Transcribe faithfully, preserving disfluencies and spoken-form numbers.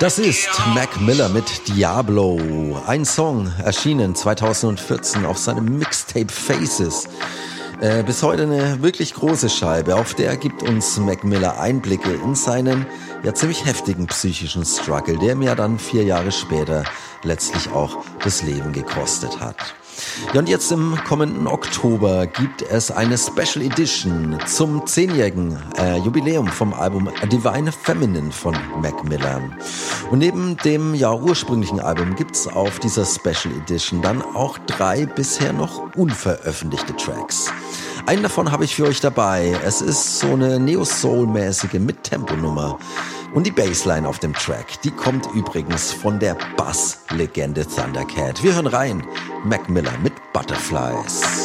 Das ist Mac Miller mit Diablo. Ein Song, erschienen zweitausendvierzehn auf seinem Mixtape Faces. Äh, bis heute eine wirklich große Scheibe. Auf der gibt uns Mac Miller Einblicke in seinen ja ziemlich heftigen psychischen Struggle, der mir dann vier Jahre später letztlich auch das Leben gekostet hat. Ja, und jetzt im kommenden Oktober gibt es eine Special Edition zum zehnjährigen äh, Jubiläum vom Album A Divine Feminine von Mac Miller. Und neben dem ja ursprünglichen Album gibt's auf dieser Special Edition dann auch drei bisher noch unveröffentlichte Tracks. Einen davon habe ich für euch dabei. Es ist so eine Neo-Soul-mäßige Mit-Tempo-Nummer. Und die Bassline auf dem Track, die kommt übrigens von der Bass-Legende Thundercat. Wir hören rein, Mac Miller mit Butterflies.